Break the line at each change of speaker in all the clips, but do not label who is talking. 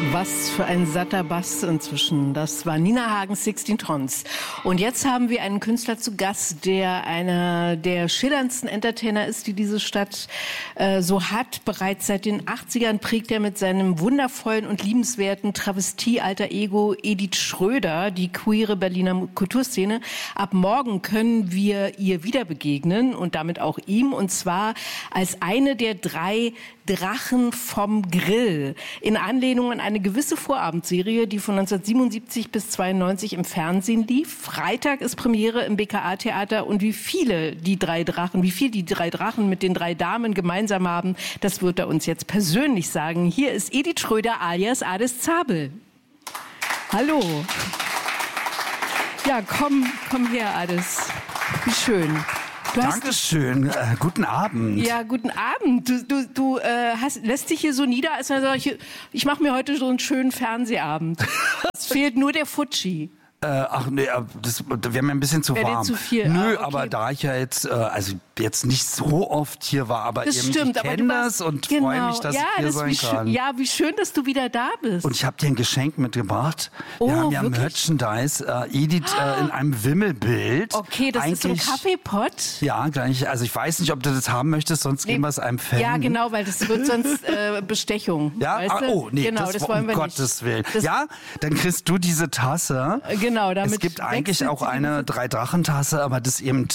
Was für ein satter Bass inzwischen. Das war Nina Hagen, 16 Tons. Und jetzt haben wir einen Künstler zu Gast, der einer der schillerndsten Entertainer ist, die diese Stadt so hat. Bereits seit den 80ern prägt er mit seinem wundervollen und liebenswerten Travestie-Alter Ego Edith Schröder die queere Berliner Kulturszene. Ab morgen können wir ihr wieder begegnen und damit auch ihm. Und zwar als eine der 3 Drachen vom Grill. In Anlehnung an eine gewisse Vorabendserie, die von 1977 bis 92 im Fernsehen lief. Freitag ist Premiere im BKA-Theater und wie viel die 3 Drachen mit den 3 Damen gemeinsam haben, das wird er uns jetzt persönlich sagen. Hier ist Edith Schröder alias Ades Zabel. Hallo. Ja, komm her, Ades. Wie schön.
Dankeschön. Guten Abend.
Ja, guten Abend. Du lässt dich hier so nieder, als ich mache mir heute so einen schönen Fernsehabend. Es fehlt nur der Futschi.
Ach nee, das wäre mir ein bisschen zu warm.
Zu viel?
Nö,
okay.
aber da ich ja jetzt, jetzt nicht so oft hier war, aber
das
eben
stimmt,
ich kenne das und freue mich, dass ich hier sein kann.
Ja, wie schön, dass du wieder da bist.
Und ich habe dir ein Geschenk mitgebracht. Wir haben ja
wirklich?
Merchandise. Edith in einem Wimmelbild.
Okay, das ist so ein Kaffeepott.
Ja, gleich. Also ich weiß nicht, ob du das haben möchtest, sonst geben wir es einem Fan.
Ja, genau, weil das wird sonst Bestechung.
Ja,
weißt du?
Oh, nee,
genau, das wollen wir
um
nicht.
Gottes Willen. Ja, dann kriegst du diese Tasse.
Genau, damit
es gibt eigentlich auch eine 3-Drachen-Tasse, aber das ist eben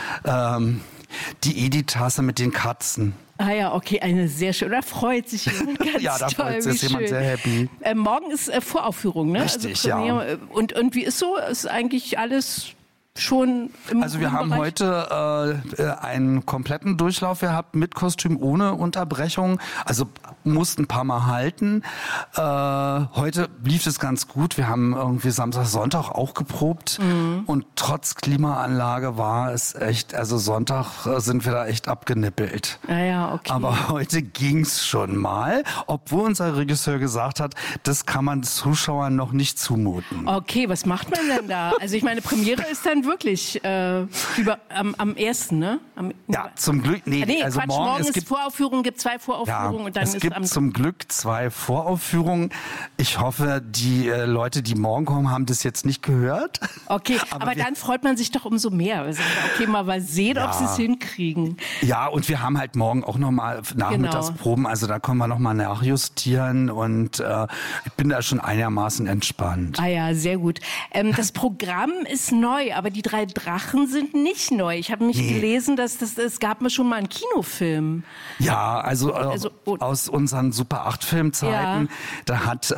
die Edith-Tasse mit den Katzen.
Ah ja, okay, eine sehr schöne. Da freut sich jemand ganz
ja, da
toll.
freut sich jemand sehr happy.
Morgen ist Voraufführung, ne?
Richtig,
also ja. Und wie ist so? Ist eigentlich alles schon im
Also wir haben heute einen kompletten Durchlauf gehabt mit Kostüm ohne Unterbrechung. Also mussten ein paar Mal halten. Heute lief es ganz gut. Wir haben irgendwie Samstag, Sonntag auch geprobt. Und trotz Klimaanlage war es echt, also Sonntag sind wir da echt abgenippelt.
Ah ja, okay.
Aber heute ging's schon mal, obwohl unser Regisseur gesagt hat, das kann man Zuschauern noch nicht zumuten.
Okay, was macht man denn da? Also ich meine, Premiere ist dann wirklich am 1., ne?
Ja, zum Glück. Nee, also
Quatsch,
morgen
ist Voraufführung, gibt 2 Voraufführungen.
Ja,
und dann
es gibt zum Glück 2 Voraufführungen. Ich hoffe, die Leute, die morgen kommen, haben das jetzt nicht gehört.
Okay, aber dann freut man sich doch umso mehr. Also, okay, mal sehen, ob sie es hinkriegen.
Ja, und wir haben halt morgen auch nochmal Nachmittagsproben. Also da können wir nochmal nachjustieren und ich bin da schon einigermaßen entspannt.
Ah ja, sehr gut. Das Programm ist neu, aber die 3 Drachen sind nicht neu. Ich habe mich gelesen, dass es gab mir schon mal einen Kinofilm.
Ja, also aus unseren Super 8 Filmzeiten, da hat,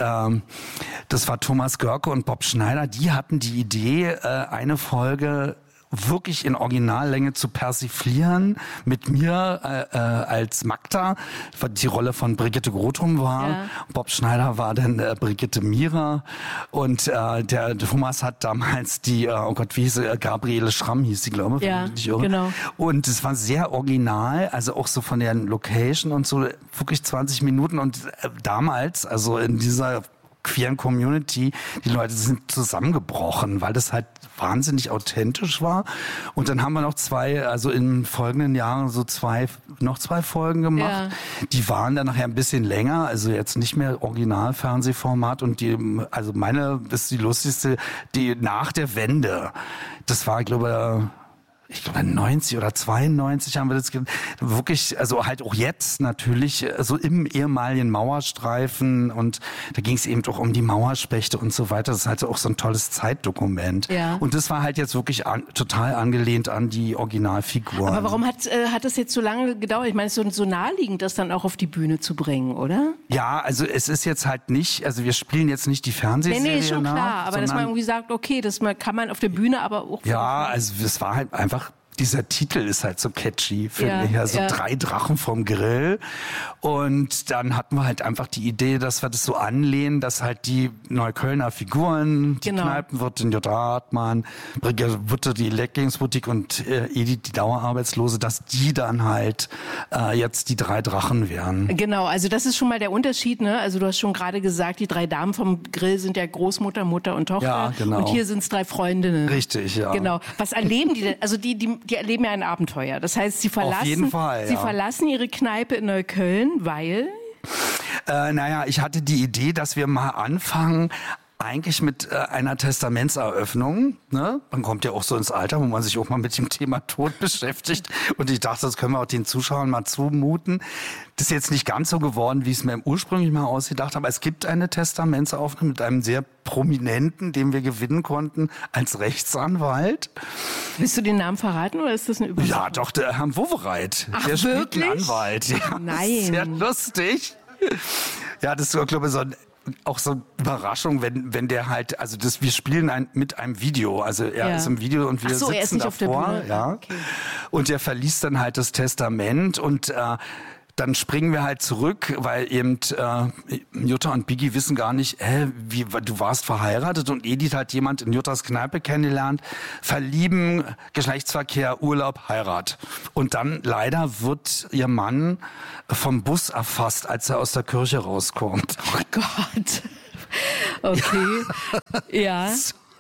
das war Thomas Görke und Bob Schneider, die hatten die Idee, eine Folge wirklich in Originallänge zu persiflieren mit mir als Magda, die Rolle von Brigitte Grothum war. Ja. Bob Schneider war dann Brigitte Mira und der Thomas hat damals die, wie hieß sie, Gabriele Schramm hieß sie, glaube ich.
Ja, genau.
Und es war sehr original, also auch so von der Location und so, wirklich 20 Minuten und damals, also in dieser queeren Community, die Leute sind zusammengebrochen, weil das halt wahnsinnig authentisch war. Und dann haben wir noch 2, also in folgenden Jahren noch 2 Folgen gemacht. Ja. Die waren dann nachher ein bisschen länger, also jetzt nicht mehr Original-Fernsehformat. Und also meine ist die lustigste, die nach der Wende. Das war, ich glaube 90 oder 92 haben wir das wirklich, also halt auch jetzt natürlich, so im ehemaligen Mauerstreifen und da ging es eben auch um die Mauerspechte und so weiter. Das ist halt auch so ein tolles Zeitdokument. Ja. Und das war halt jetzt wirklich total angelehnt an die Originalfiguren.
Aber warum hat das jetzt so lange gedauert? Ich meine, es ist so naheliegend, das dann auch auf die Bühne zu bringen, oder?
Ja, also es ist jetzt halt nicht, also wir spielen jetzt nicht die Fernsehserie
Nee, ist schon klar, aber dass man irgendwie sagt, okay, kann man auf der Bühne aber auch...
Ja, also es war halt einfach, dieser Titel ist halt so catchy, finde ich. Also 3 Drachen vom Grill. Und dann hatten wir halt einfach die Idee, dass wir das so anlehnen, dass halt die Neuköllner Figuren, die Kneipenwirtin J. Hartmann, Brigitte Wutte, die Leckingsboutique und Edith, die Dauerarbeitslose, dass die dann halt jetzt die 3 Drachen wären.
Genau, also das ist schon mal der Unterschied, ne? Also du hast schon gerade gesagt, die 3 Damen vom Grill sind ja Großmutter, Mutter und Tochter.
Ja, genau.
Und hier sind es 3 Freundinnen.
Richtig, ja.
Genau. Was erleben die denn? Also die erleben ja ein Abenteuer. Das heißt, sie verlassen ihre Kneipe in Neukölln, weil...
Naja, ich hatte die Idee, dass wir mal anfangen, eigentlich mit einer Testamentseröffnung. Ne? Man kommt ja auch so ins Alter, wo man sich auch mal mit dem Thema Tod beschäftigt. Und ich dachte, das können wir auch den Zuschauern mal zumuten. Das ist jetzt nicht ganz so geworden, wie ich es mir ursprünglich mal ausgedacht habe. Aber es gibt eine Testamentseröffnung mit einem sehr Prominenten, den wir gewinnen konnten als Rechtsanwalt.
Willst du den Namen verraten oder ist das eine Überraschung?
Ja, doch, der Herr Wowereit.
Ach,
der spielt
wirklich?
einen Anwalt. Ja,
Nein.
Sehr lustig. Ja, das ist, glaube ich, auch so eine Überraschung, wenn der halt, also wir spielen mit einem Video, also er ist im Video und wir
er ist
sitzen
nicht auf der
davor,
Bühne.
ja.
Okay.
Und der verliest dann halt das Testament und dann springen wir halt zurück, weil eben Jutta und Biggie wissen gar nicht, du warst verheiratet und Edith hat jemand in Juttas Kneipe kennengelernt, verlieben, Geschlechtsverkehr, Urlaub, Heirat. Und dann leider wird ihr Mann vom Bus erfasst, als er aus der Kirche rauskommt.
Oh Gott. Okay. Ja.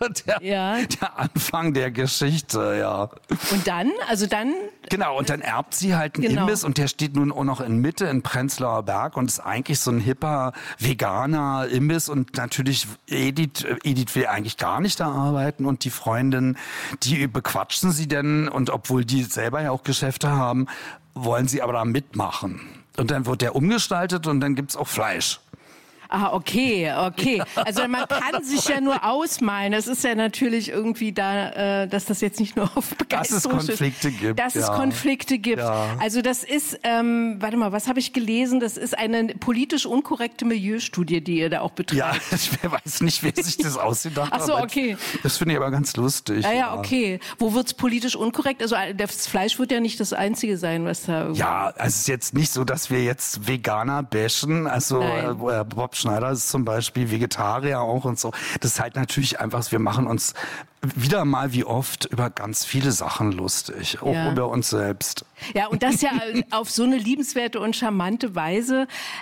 Der Anfang der Geschichte, ja.
Und dann,
Genau, und dann erbt sie halt einen Imbiss und der steht nun auch noch in Mitte in Prenzlauer Berg und ist eigentlich so ein hipper, veganer Imbiss und natürlich Edith will eigentlich gar nicht da arbeiten und die Freundin, die bequatschen sie denn und obwohl die selber ja auch Geschäfte haben, wollen sie aber da mitmachen. Und dann wird der umgestaltet und dann gibt's auch Fleisch.
Ah, okay. Also man kann sich ja nur ausmalen. Es ist ja natürlich irgendwie da, dass das jetzt nicht nur auf Begeisterung ist. Dass es Konflikte gibt.
Ja.
Also das ist, warte mal, was habe ich gelesen? Das ist eine politisch unkorrekte Milieustudie, die ihr da auch betreibt.
Ja, ich weiß nicht, wer sich das ausgedacht hat.
Ach so, okay.
Das finde ich aber ganz lustig.
Ja, okay. Wo wird's politisch unkorrekt? Also das Fleisch wird ja nicht das Einzige sein, was da irgendwie...
Ja, also es ist jetzt nicht so, dass wir jetzt Veganer bashen. Also Bob Schneider ist zum Beispiel Vegetarier auch und so. Das ist halt natürlich einfach, wir machen uns wieder mal wie oft über ganz viele Sachen lustig, auch über uns selbst.
Ja, und das ja auf so eine liebenswerte und charmante Weise.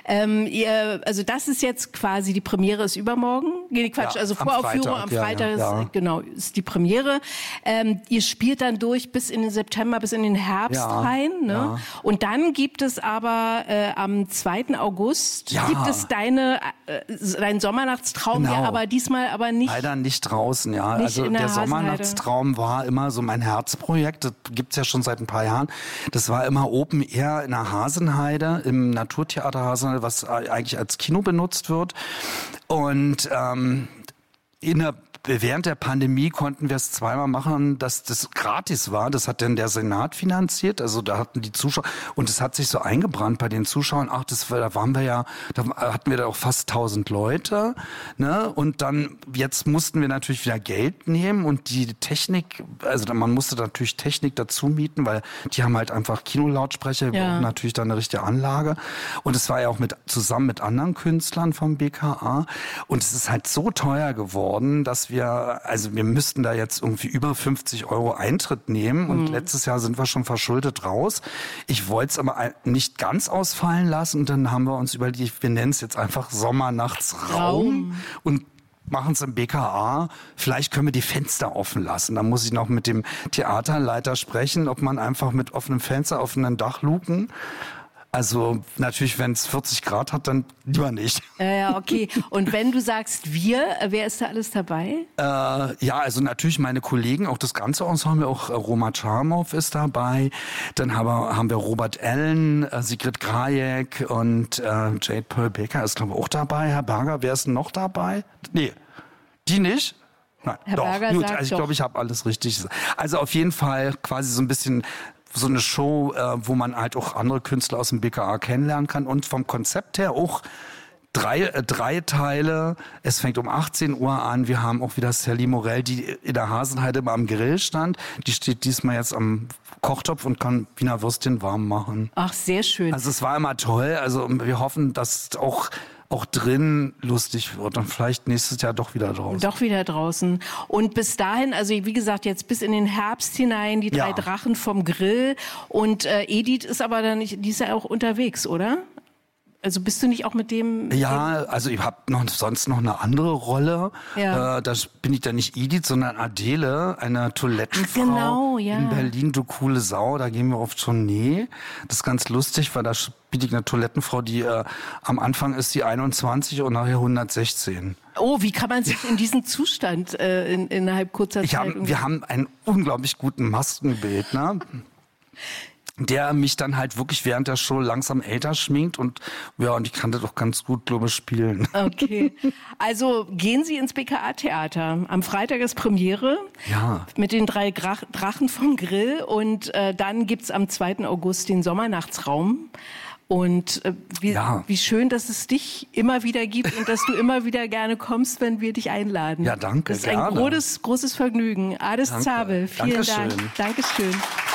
Also das ist jetzt quasi, die Premiere ist übermorgen. Nee, Quatsch, also Voraufführung am Freitag ist die Premiere. Ihr spielt dann durch bis in den September, bis in den Herbst rein. Ne? Ja. Und dann gibt es aber am 2. August gibt es dein Sommernachtstraum, der aber diesmal aber nicht...
Leider nicht draußen, ja.
Nicht
also der Sommernachtstraum war immer so mein Herzprojekt. Das gibt's ja schon seit ein paar Jahren. Das war immer Open Air in der Hasenheide, im Naturtheater Hasenheide, was eigentlich als Kino benutzt wird. Und während der Pandemie konnten wir es zweimal machen, dass das gratis war. Das hat dann der Senat finanziert. Also da hatten die Zuschauer, und es hat sich so eingebrannt bei den Zuschauern. Ach, da hatten wir da auch fast 1000 Leute. Ne? Und dann, jetzt mussten wir natürlich wieder Geld nehmen und die Technik, also man musste natürlich Technik dazu mieten, weil die haben halt einfach Kinolautsprecher, wir brauchen natürlich dann eine richtige Anlage. Und es war ja auch zusammen mit anderen Künstlern vom BKA. Und es ist halt so teuer geworden, dass wir müssten da jetzt irgendwie über 50 € Eintritt nehmen und letztes Jahr sind wir schon verschuldet raus. Ich wollte es aber nicht ganz ausfallen lassen und dann haben wir uns überlegt, wir nennen es jetzt einfach Sommernachtsraum und machen es im BKA. Vielleicht können wir die Fenster offen lassen. Da muss ich noch mit dem Theaterleiter sprechen, ob man einfach mit offenem Fenster, offenen Dachluken. Also natürlich, wenn es 40 Grad hat, dann lieber nicht.
Ja, okay. Und wenn du sagst wer ist da alles dabei?
Also natürlich meine Kollegen, auch das ganze Ensemble, auch Roma Charmov ist dabei. Dann haben wir Robert Allen, Sigrid Grajek und Jade Pearl Baker ist glaube ich auch dabei. Herr Berger, wer ist denn noch dabei? Nee, die nicht? Nein,
Herr Berger
gut,
sagt
also ich glaube, ich habe alles richtig. Also auf jeden Fall quasi so ein bisschen so eine Show, wo man halt auch andere Künstler aus dem BKA kennenlernen kann und vom Konzept her auch drei Teile. Es fängt um 18 Uhr an. Wir haben auch wieder Sally Morell, die in der Hasenheide immer am Grill stand. Die steht diesmal jetzt am Kochtopf und kann Wiener Würstchen warm machen.
Ach, sehr schön.
Also es war immer toll. Also wir hoffen, dass auch drin lustig wird und vielleicht nächstes Jahr doch wieder draußen. Und bis dahin, also wie gesagt, jetzt bis in den Herbst hinein, die 3 Drachen vom Grill. Und Edith ist aber dann nicht, die ist ja auch unterwegs, oder?
Also bist du nicht auch mit dem...
Ja, also ich habe sonst noch eine andere Rolle.
Ja.
Da bin ich dann nicht Edith, sondern Adele, eine Toilettenfrau in Berlin, du coole Sau. Da gehen wir auf Tournee. Das ist ganz lustig, weil da spiele ich eine Toilettenfrau, die am Anfang ist sie 21 und nachher 116.
Oh, wie kann man sich in diesen Zustand innerhalb kurzer Zeit...
Wir haben einen unglaublich guten Maskenbildner, der mich dann halt wirklich während der Show langsam älter schminkt und ich kann das doch ganz gut, glaube ich, spielen.
Okay, also gehen Sie ins BKA-Theater. Am Freitag ist Premiere mit den 3 Drachen vom Grill und dann gibt's am 2. August den Sommernachtsraum. Und wie schön, dass es dich immer wieder gibt und dass du immer wieder gerne kommst, wenn wir dich einladen.
Ja, danke.
Das ist ein großes Vergnügen. Ades Zabel, vielen Dank.
Dankeschön.